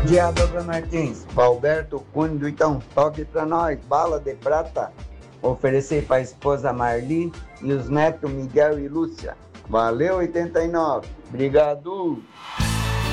dia, Douglas Martins. Alberto Cunha do Itão, toque pra nós, bala de prata. Oferecer pra esposa Marli e os netos Miguel e Lúcia. Valeu, 89. Obrigado.